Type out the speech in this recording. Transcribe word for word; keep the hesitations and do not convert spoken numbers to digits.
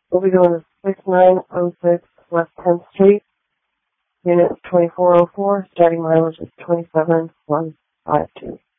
We'll be going to six nine oh six West tenth Street. Unit twenty-four oh four. Starting mileage is twenty-seven one five two.